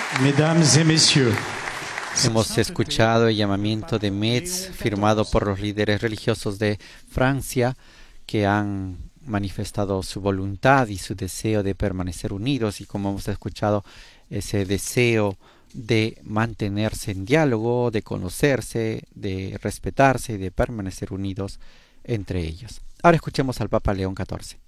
Mesdames et messieurs, Hemos escuchado el llamamiento de Metz firmado por los líderes religiosos de Francia que han manifestado su voluntad y su deseo de permanecer unidos, y como hemos escuchado, ese deseo de mantenerse en diálogo, de conocerse, de respetarse y de permanecer unidos entre ellos. Ahora escuchemos al Papa León XIV.